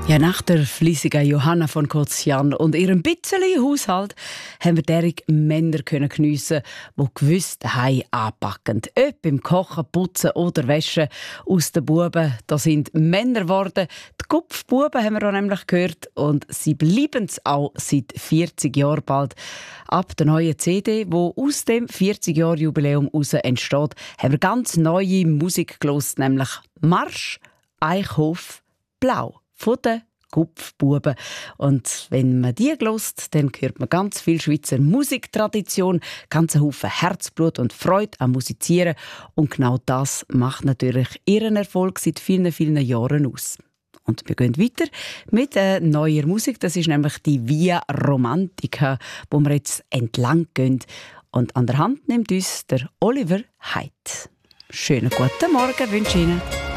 Ja, nach der fleissigen Johanna von Kozian und ihrem bisschen Haushalt haben wir derige Männer geniessen, die gewiss daheim anpacken. Ob im Kochen, Putzen oder Wäschen. Aus den Buben, da sind Männer geworden. Die Kupfbuben haben wir auch nämlich gehört und sie bleiben es auch seit 40 Jahren bald. Ab der neuen CD, die aus dem 40-Jahr-Jubiläum heraus entsteht, haben wir ganz neue Musik gehört, nämlich «Marsch, Eichhof, Blau» von den Kupfbuben. Und wenn man die hört, dann hört man ganz viel Schweizer Musiktradition, ganz einen Haufen Herzblut und Freude am Musizieren. Und genau das macht natürlich ihren Erfolg seit vielen, vielen Jahren aus. Und wir gehen weiter mit neuer Musik. Das ist nämlich die Via Romantica, wo wir jetzt entlang gehen. Und an der Hand nimmt uns der Oliver Heid. Schönen guten Morgen wünsche ich Ihnen.